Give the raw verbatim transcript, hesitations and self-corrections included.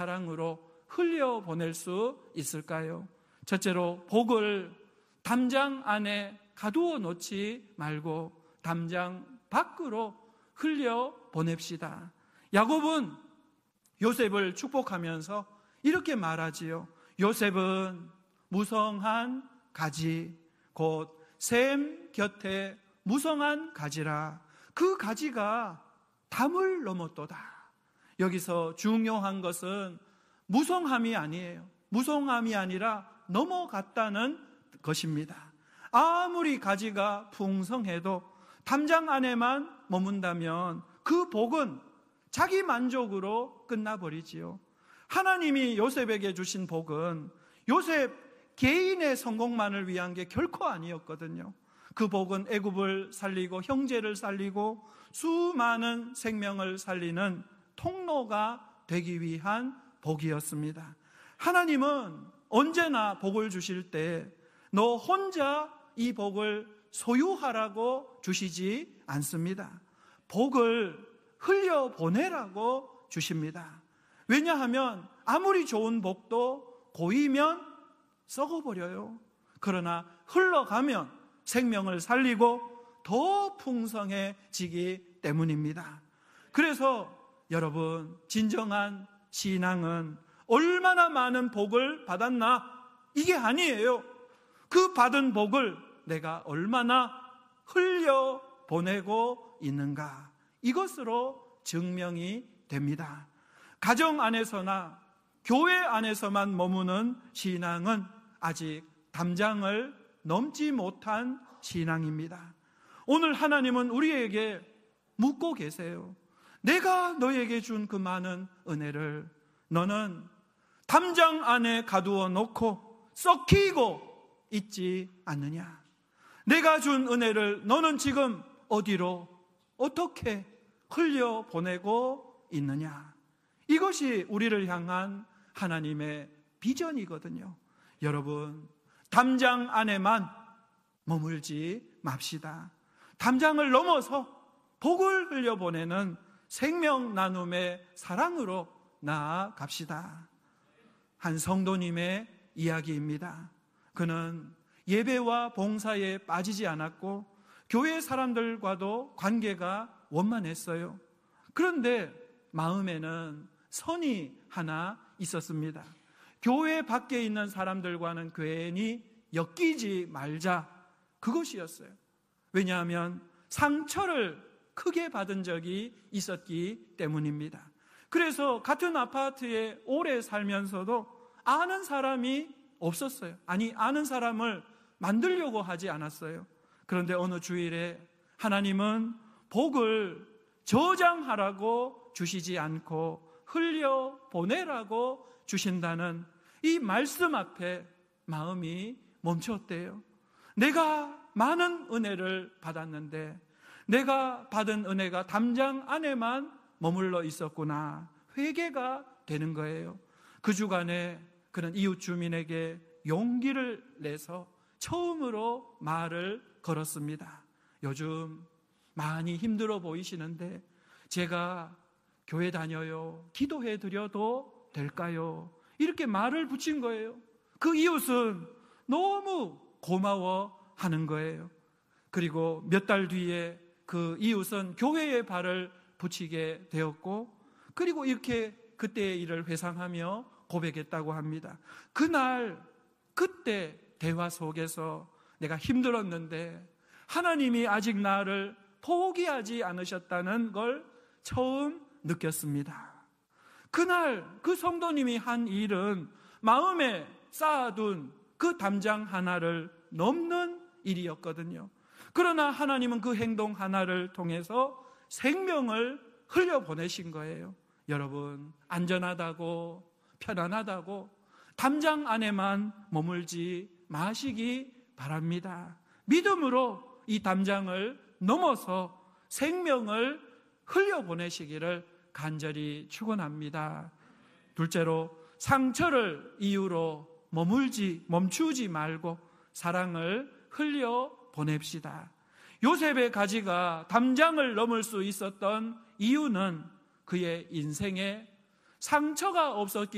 사랑으로 흘려보낼 수 있을까요? 첫째로 복을 담장 안에 가두어 놓지 말고 담장 밖으로 흘려보냅시다. 야곱은 요셉을 축복하면서 이렇게 말하지요. 요셉은 무성한 가지, 곧 샘 곁에 무성한 가지라. 그 가지가 담을 넘었도다. 여기서 중요한 것은 무성함이 아니에요. 무성함이 아니라 넘어갔다는 것입니다. 아무리 가지가 풍성해도 담장 안에만 머문다면 그 복은 자기 만족으로 끝나버리지요. 하나님이 요셉에게 주신 복은 요셉 개인의 성공만을 위한 게 결코 아니었거든요. 그 복은 애굽을 살리고 형제를 살리고 수많은 생명을 살리는 통로가 되기 위한 복이었습니다. 하나님은 언제나 복을 주실 때 너 혼자 이 복을 소유하라고 주시지 않습니다. 복을 흘려보내라고 주십니다. 왜냐하면 아무리 좋은 복도 고이면 썩어버려요. 그러나 흘러가면 생명을 살리고 더 풍성해지기 때문입니다. 그래서 여러분, 진정한 신앙은 얼마나 많은 복을 받았나? 이게 아니에요. 그 받은 복을 내가 얼마나 흘려보내고 있는가? 이것으로 증명이 됩니다. 가정 안에서나 교회 안에서만 머무는 신앙은 아직 담장을 넘지 못한 신앙입니다. 오늘 하나님은 우리에게 묻고 계세요. 내가 너에게 준 그 많은 은혜를 너는 담장 안에 가두어 놓고 썩히고 있지 않느냐? 내가 준 은혜를 너는 지금 어디로 어떻게 흘려보내고 있느냐? 이것이 우리를 향한 하나님의 비전이거든요. 여러분, 담장 안에만 머물지 맙시다. 담장을 넘어서 복을 흘려보내는 생명 나눔의 사랑으로 나아갑시다. 한 성도님의 이야기입니다. 그는 예배와 봉사에 빠지지 않았고 교회 사람들과도 관계가 원만했어요. 그런데 마음에는 선이 하나 있었습니다. 교회 밖에 있는 사람들과는 괜히 엮이지 말자, 그것이었어요. 왜냐하면 상처를 크게 받은 적이 있었기 때문입니다. 그래서 같은 아파트에 오래 살면서도 아는 사람이 없었어요. 아니, 아는 사람을 만들려고 하지 않았어요. 그런데 어느 주일에 하나님은 복을 저장하라고 주시지 않고 흘려보내라고 주신다는 이 말씀 앞에 마음이 멈췄대요. 내가 많은 은혜를 받았는데 내가 받은 은혜가 담장 안에만 머물러 있었구나. 회개가 되는 거예요. 그 주간에 그는 이웃 주민에게 용기를 내서 처음으로 말을 걸었습니다. 요즘 많이 힘들어 보이시는데 제가 교회 다녀요. 기도해 드려도 될까요? 이렇게 말을 붙인 거예요. 그 이웃은 너무 고마워하는 거예요. 그리고 몇 달 뒤에 그 이웃은 교회에 발을 붙이게 되었고, 그리고 이렇게 그때의 일을 회상하며 고백했다고 합니다. 그날 그때 대화 속에서 내가 힘들었는데 하나님이 아직 나를 포기하지 않으셨다는 걸 처음 느꼈습니다. 그날 그 성도님이 한 일은 마음에 쌓아둔 그 담장 하나를 넘는 일이었거든요. 그러나 하나님은 그 행동 하나를 통해서 생명을 흘려보내신 거예요. 여러분, 안전하다고 편안하다고 담장 안에만 머물지 마시기 바랍니다. 믿음으로 이 담장을 넘어서 생명을 흘려보내시기를 간절히 축원합니다. 둘째로, 상처를 이유로 머물지 멈추지 말고 사랑을 흘려보냅시다. 요셉의 가지가 담장을 넘을 수 있었던 이유는 그의 인생에 상처가 없었기